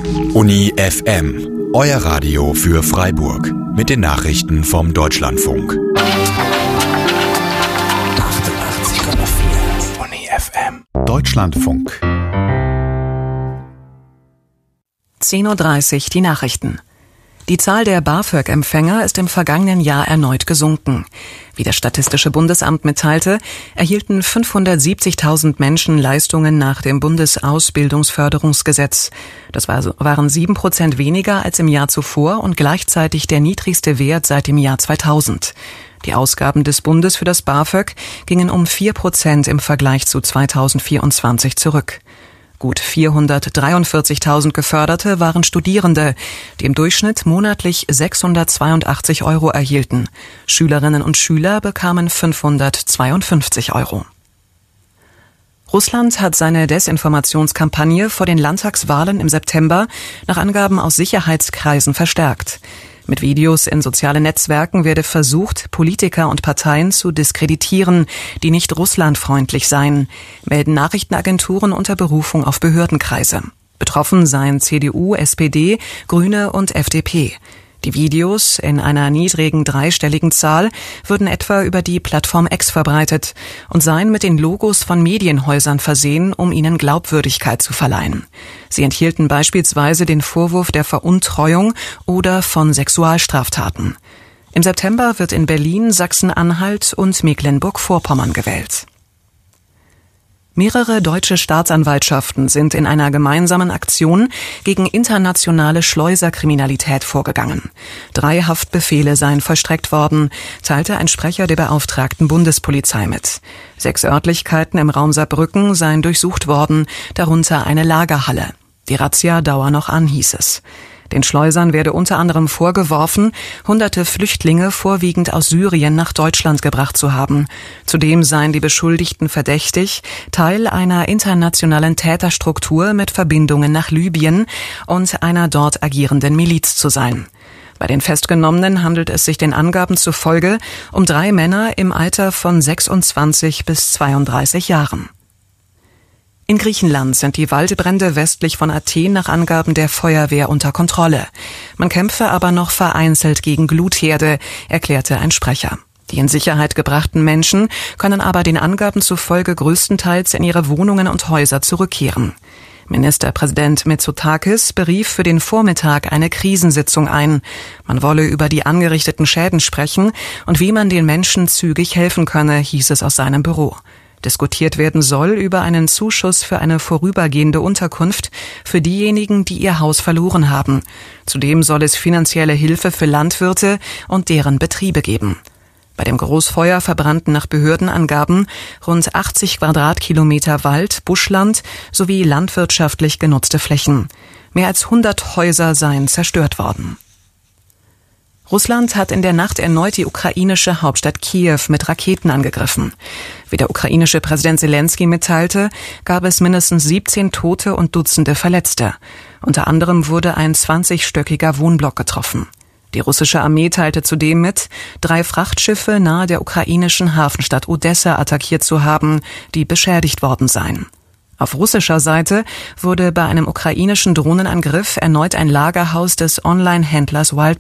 Uni FM, euer Radio für Freiburg. Mit den Nachrichten vom Deutschlandfunk. 88,4 Uni FM. Deutschlandfunk. 10:30 Uhr die Nachrichten. Die Zahl der BAföG-Empfänger ist im vergangenen Jahr erneut gesunken. Wie das Statistische Bundesamt mitteilte, erhielten 570.000 Menschen Leistungen nach dem Bundesausbildungsförderungsgesetz. Das waren 7% weniger als im Jahr zuvor und gleichzeitig der niedrigste Wert seit dem Jahr 2000. Die Ausgaben des Bundes für das BAföG gingen um 4% im Vergleich zu 2024 zurück. Gut 443.000 Geförderte waren Studierende, die im Durchschnitt monatlich 682 € erhielten. Schülerinnen und Schüler bekamen 552 €. Russland hat seine Desinformationskampagne vor den Landtagswahlen im September nach Angaben aus Sicherheitskreisen verstärkt. Mit Videos in sozialen Netzwerken werde versucht, Politiker und Parteien zu diskreditieren, die nicht russlandfreundlich seien, melden Nachrichtenagenturen unter Berufung auf Behördenkreise. Betroffen seien CDU, SPD, Grüne und FDP. Die Videos in einer niedrigen dreistelligen Zahl würden etwa über die Plattform X verbreitet und seien mit den Logos von Medienhäusern versehen, um ihnen Glaubwürdigkeit zu verleihen. Sie enthielten beispielsweise den Vorwurf der Veruntreuung oder von Sexualstraftaten. Im September wird in Berlin, Sachsen-Anhalt und Mecklenburg-Vorpommern gewählt. Mehrere deutsche Staatsanwaltschaften sind in einer gemeinsamen Aktion gegen internationale Schleuserkriminalität vorgegangen. 3 Haftbefehle seien vollstreckt worden, teilte ein Sprecher der beauftragten Bundespolizei mit. 6 Örtlichkeiten im Raum Saarbrücken seien durchsucht worden, darunter eine Lagerhalle. Die Razzia dauere noch an, hieß es. Den Schleusern werde unter anderem vorgeworfen, Hunderte Flüchtlinge vorwiegend aus Syrien nach Deutschland gebracht zu haben. Zudem seien die Beschuldigten verdächtig, Teil einer internationalen Täterstruktur mit Verbindungen nach Libyen und einer dort agierenden Miliz zu sein. Bei den Festgenommenen handelt es sich den Angaben zufolge um 3 Männer im Alter von 26 bis 32 Jahren. In Griechenland sind die Waldbrände westlich von Athen nach Angaben der Feuerwehr unter Kontrolle. Man kämpfe aber noch vereinzelt gegen Glutherde, erklärte ein Sprecher. Die in Sicherheit gebrachten Menschen können aber den Angaben zufolge größtenteils in ihre Wohnungen und Häuser zurückkehren. Ministerpräsident Mitsotakis berief für den Vormittag eine Krisensitzung ein. Man wolle über die angerichteten Schäden sprechen und wie man den Menschen zügig helfen könne, hieß es aus seinem Büro. Diskutiert werden soll über einen Zuschuss für eine vorübergehende Unterkunft für diejenigen, die ihr Haus verloren haben. Zudem soll es finanzielle Hilfe für Landwirte und deren Betriebe geben. Bei dem Großfeuer verbrannten nach Behördenangaben rund 80 Quadratkilometer Wald, Buschland sowie landwirtschaftlich genutzte Flächen. Mehr als 100 Häuser seien zerstört worden. Russland hat in der Nacht erneut die ukrainische Hauptstadt Kiew mit Raketen angegriffen. Wie der ukrainische Präsident Zelensky mitteilte, gab es mindestens 17 Tote und Dutzende Verletzte. Unter anderem wurde ein 20-stöckiger Wohnblock getroffen. Die russische Armee teilte zudem mit, 3 Frachtschiffe nahe der ukrainischen Hafenstadt Odessa attackiert zu haben, die beschädigt worden seien. Auf russischer Seite wurde bei einem ukrainischen Drohnenangriff erneut ein Lagerhaus des Online-Händlers Wildberries